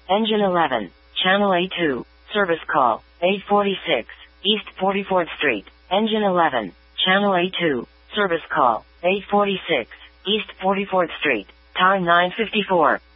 Engine 11, Channel A2, service call, 846, East 44th Street. Engine 11, Channel A2, service call, 846, East 44th Street. Time 9:54.